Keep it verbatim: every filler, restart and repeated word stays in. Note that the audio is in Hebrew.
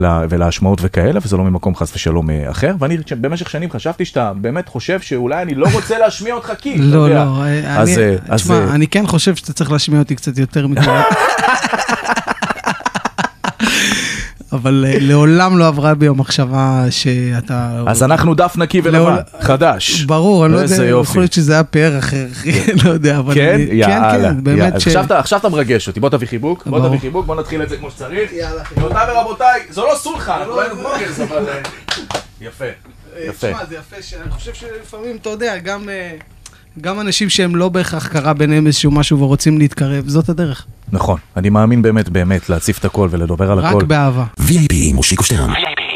ולהשמעות וכאלה, וזה לא ממקום חס ושלום אחר, ואני במשך שנים חשבתי שאתה באמת חושב שאולי אני לא רוצה להשמיע אותך כי, לא, לא, תשמע, אני כן חושב שאתה צריך להשמיע אותי קצת יותר מכאלה. אבל לעולם לא עברה בי המחשבה שאתה... אז אנחנו דף נקי ולבן, חדש. ברור, אני לא יודע, יכול להיות שזה היה פאר אחר, לא יודע, אבל... כן? יאללה. כן, באמת ש... עכשיו אתה מרגש אותי, בוא תביא חיבוק, בוא תביא חיבוק, בוא נתחיל את זה כמו שצריך. יאללה. רבותיי ורבותיי, זו לא סולחה, אנחנו לא היינו בלוגרס, אבל... יפה, יפה. תשמע, זה יפה, שאני חושב שלפעמים, אתה יודע, גם... גם אנשים שהם לא בהכרח קרה ביניהם איזשהו משהו ורוצים להתקרב, זאת הדרך. נכון, אני מאמין באמת באמת להציף את הכל ולדבר על הכל. רק באהבה. וי איי פי מושיקו שטרן.